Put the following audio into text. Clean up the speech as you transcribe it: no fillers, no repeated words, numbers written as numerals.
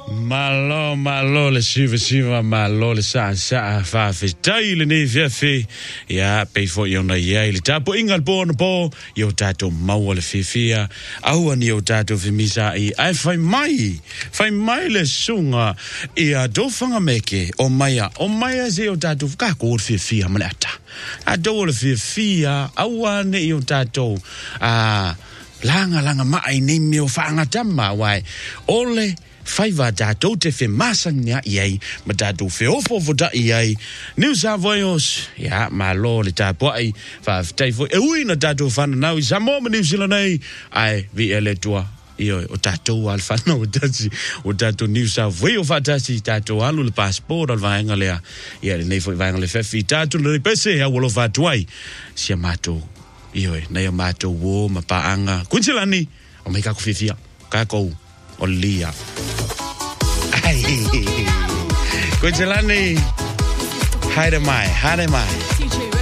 Malo le siva malo le sa fa fe taile ne fe ya pe fo yo na ye le tapo ingal bon po yo tato mau le fifia au ani yo tato femisa ai fai mai le sunga e a do fanga meke o maya ze yo tato ka ko fifia manata a do le fifia au ani yo tato langa mai ne mi o fanga tama wai ole Faiva dato te fe masanga iai, ma dato fe ofo da iai. New South Wales, ya malo le tapo ai fa tai fo e ui na dato fa na i samo New Zealand ai vi ele tua io o dato al fa no o dato New South Wales fa tasi dato alu le passport al vaenga le ia le fo vaenga le fe dato le pese ya wolo fa tuai sia mato io na ia mato wo ma paanga kunsilani o mai ka ko fifia ka ko Olia. Ai. Kunjalani. Haide mai.